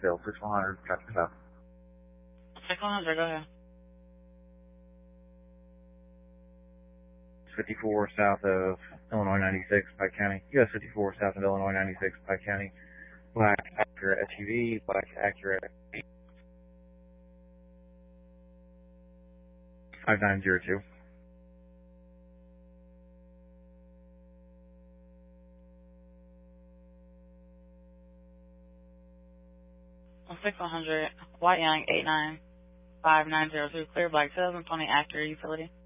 Scottsdale, 6100, traffic south. 6100, go ahead. 54 south of Illinois 96, Pike County. US 54 south of Illinois 96, Pike County. Black Acura SUV, black Acura 5902. 6100, White Young 895902, clear black 2020 Acura utility.